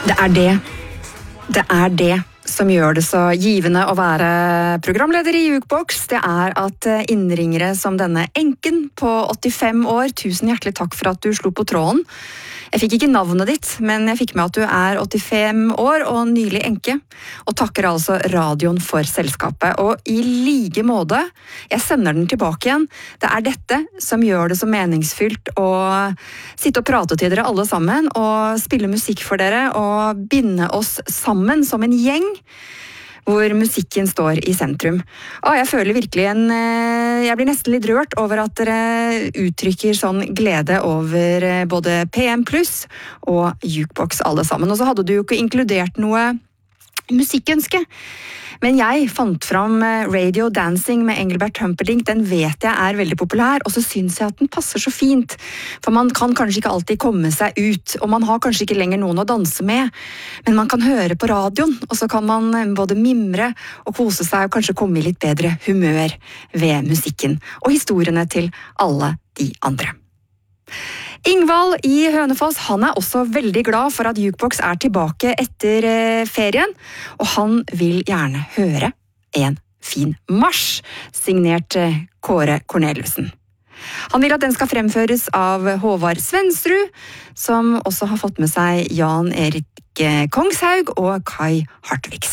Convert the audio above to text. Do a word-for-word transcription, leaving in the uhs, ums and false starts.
Det er det. Det er det som gjør det så givende å være programleder i Jukebox. Det er at innringere som denne enken på åttifem år, tusen hjertelig takk for at du slo på tråden. Jeg fikk ikke navnet ditt, men jeg fikk med at du er åttifem år og nylig enke, og takker altså radioen for selskapet. Og i like måte, jeg sender den tilbake igjen. Det er dette som gjør det så meningsfylt å sitte og prate til dere alle sammen, og spille musikk for dere, og binde oss sammen som en gjeng, hvor musikken står i sentrum. Og jeg føler virkelig en... Jeg blir nesten litt rørt over at dere uttrykker sånn glede over både P M Plus og Jukebox alle sammen. Og så hadde du jo ikke inkludert noe musikkønske. Men jeg fant fram Radio Dancing med Engelbert Humperdinck. Den vet jeg er veldig populær, og så synes jeg at den passer så fint. For man kan kanskje ikke alltid komme seg ut, og man har kanskje ikke lenger noen å danse med. Men man kan høre på radioen, og så kan man både mimre og kose seg, og kanskje komme i litt bedre humør ved musikken. Og historiene til alle de andre. Ingvald i Hønefoss, han er også veldig glad for at Jukebox er tilbake etter ferien, og han vil gjerne høre en fin marsj, signert Kåre Corneliussen. Han vil at den skal fremføres av Håvard Svensrud, som også har fått med seg Jan Erik Kongshaug og Kai Hartvigsen.